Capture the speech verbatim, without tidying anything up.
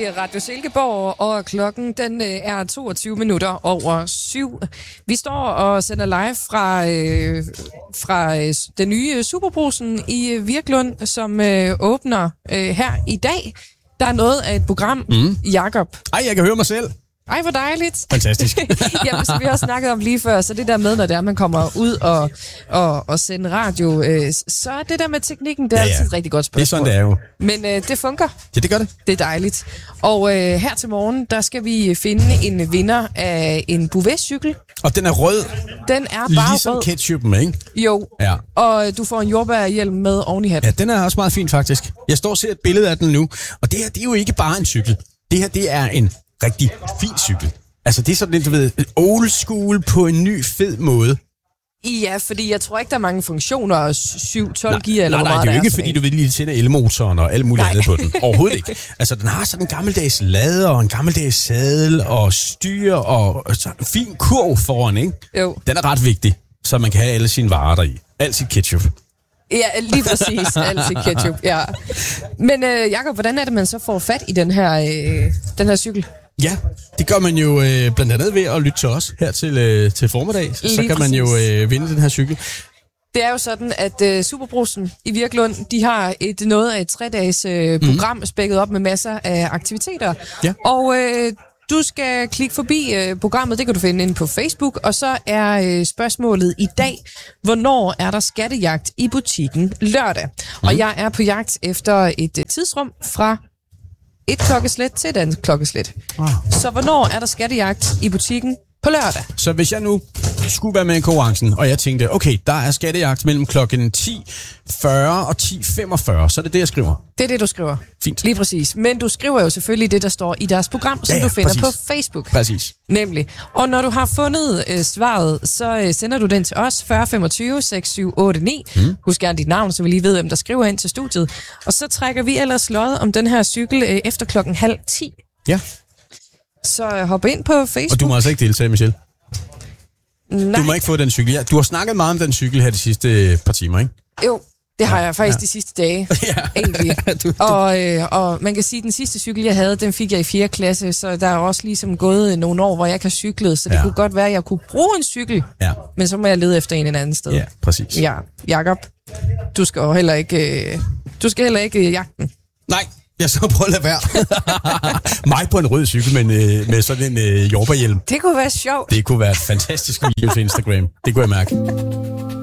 Radio Silkeborg, og klokken den er toogtyve minutter over syv. Vi står og sender live fra, øh, fra øh, den nye Superbrugsen i Virklund, som øh, åbner øh, her i dag. Der er noget af et program, mm. Jakob. Ej, jeg kan høre mig selv. Ej, hvor dejligt. Fantastisk. Jamen, som vi også snakket om lige før, så det der med, når det er, man kommer ud og, og, og sender radio, øh, så er det der med teknikken, det er ja, ja. altid et rigtig godt spørgsmål. Det er sådan, det er jo. Men øh, det fungerer. Ja, det gør det. Det er dejligt. Og øh, her til morgen, der skal vi finde en vinder af en Bouvet-cykel. Og den er rød. Den er bare ligesom rød. ketchupen, ikke? Jo. Ja. Og du får en jordbærhjelm med oven i hatten. Ja, den er også meget fin, faktisk. Jeg står og ser et billede af den nu. Og det her, det er jo ikke bare en cykel. Det her, det er en rigtig fin cykel. Altså, det er sådan lidt, du ved, old school på en ny, fed måde. Ja, fordi jeg tror ikke, der er mange funktioner, syv tolv gear eller nej, hvor nej, meget det er jo der ikke, fordi du vil lige tænde elmotoren og alt muligt nej. andet på den. Overhovedet ikke. Altså, den har sådan en gammeldags lader og en gammeldags sadel og styr og, og så en fin kurv foran, ikke? Jo. Den er ret vigtig, så man kan have alle sine varer deri. Alt sit ketchup. Ja, lige præcis. Altid ketchup, ja. Men øh, Jakob, hvordan er det, man så får fat i den her, øh, den her cykel? Ja, det gør man jo øh, blandt andet ved at lytte til os her til, øh, til formiddag. Så lige kan man jo øh, vinde den her cykel. Det er jo sådan, at øh, Superbrugsen i Virklund, de har et noget af et tre-dages øh, program mm. spækket op med masser af aktiviteter. Ja. Og øh, du skal klikke forbi øh, programmet, det kan du finde inde på Facebook, og så er øh, spørgsmålet i dag, hvornår er der skattejagt i butikken lørdag? Mm. Og jeg er på jagt efter et øh, tidsrum fra et klokkeslæt til et andet klokkeslæt. Wow. Så hvornår er der skattejagt i butikken på lørdag? Så hvis jeg nu skulle være med i konkurrencen, og jeg tænkte, okay, der er skattejagt mellem klokken ti fyrre og ti femogfyrre, så er det det, jeg skriver. Det er det, du skriver. Fint. Lige præcis. Men du skriver jo selvfølgelig det, der står i deres program, som ja, ja, du finder præcis. på Facebook. Præcis. Nemlig. Og når du har fundet øh, svaret, så øh, sender du den til os, fyrre femogtyve seks syv otte ni. Mm. Husk gerne dit navn, så vi lige ved, hvem der skriver ind til studiet. Og så trækker vi ellers sløjet om den her cykel øh, efter klokken halv ti. Ja. Så øh, hop ind på Facebook. Og du må altså ikke deltage, Michelle. Nej. Du må ikke få den cykel. Ja, du har snakket meget om den cykel her de sidste par timer, ikke? Jo, det har ja, jeg faktisk ja. de sidste dage, ja. egentlig. du, du. Og, øh, og man kan sige, at den sidste cykel, jeg havde, den fik jeg i fjerde klasse, så der er også ligesom gået nogle år, hvor jeg ikke har cyklet, så det ja. kunne godt være, at jeg kunne bruge en cykel, ja. men så må jeg lede efter en et andet sted. Ja, præcis. Ja, Jakob, du skal jo heller ikke, øh, du skal heller ikke jagten. Nej. Jeg så prøv at lade være. Mig på en rød cykel med, øh, med sådan en øh, jordbærhjelm. Det kunne være sjovt. Det kunne være et fantastisk video til Instagram. Det kunne jeg mærke.